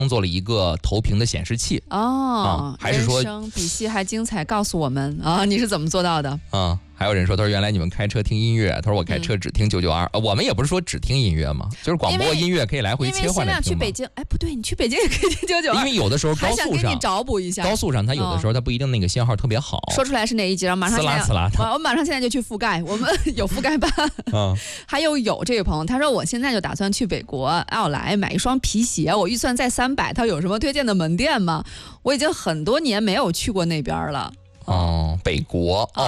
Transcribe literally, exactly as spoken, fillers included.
装作了一个投屏的显示器。 哦， 啊、还是说人生比戏还精彩？告诉我们啊，你是怎么做到的？ 啊、还有人说，他说原来你们开车听音乐，他说我开车只听九九二，我们也不是说只听音乐嘛，就是广播音乐可以来回切换来听嘛。 因为现在去北京，哎，不对，你去北京也可以听九九二， 因为有的时候高速上还想给你找补一下， 高速上它有的时候它不一定那个信号特别好。 说出来是哪一集，然后马上呲啦呲啦的， 我马上现在就去覆盖，我们有覆盖班。 嗯， 还有有这位朋友，他说我现在就打算去北国奥莱买一双皮鞋，我预算在三百，他有什么推荐的门店吗？我已经很多年没有去过那边了。 哦，北国奥